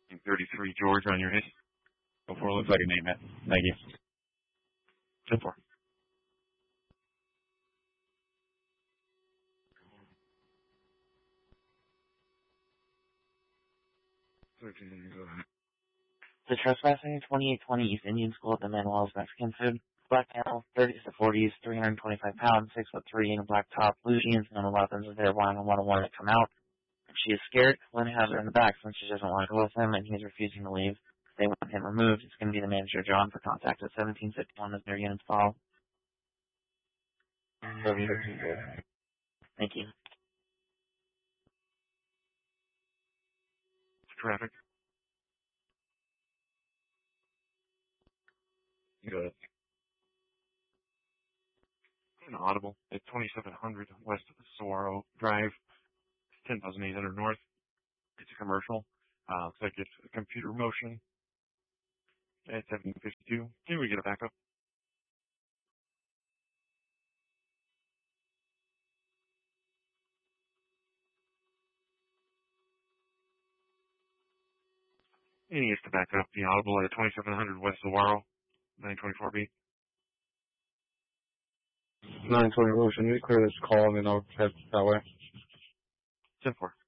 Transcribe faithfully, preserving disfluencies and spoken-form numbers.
thirty-three George on your hit. Before looks like an eight, man. Thank you. ten four. thirteen, go ahead. The trespassing, twenty-eight twenty East Indian School at the Manuel's Mexican Food. Black male, thirties to forties, three hundred twenty-five pounds, six foot three, in a black top, blue jeans, and no weapons. Is there one on one one to come out? She is scared. Lynn has her in the back since she doesn't want to go with him, and he's refusing to leave. They want him removed. It's going to be the manager, John, for contact at seventeen fifty-one as their units fall. Thank you. Traffic. Good. Inaudible at twenty-seven hundred west of Saguaro Drive, ten thousand eight hundred north. It's a commercial. Uh, looks like it's a computer motion at seventeen fifty-two. Can we get a backup? And he gets to back up the audible at twenty-seven hundred west Saguaro, nine twenty-four B. nine twenty-four, can you clear this call and then I'll head that way? ten four.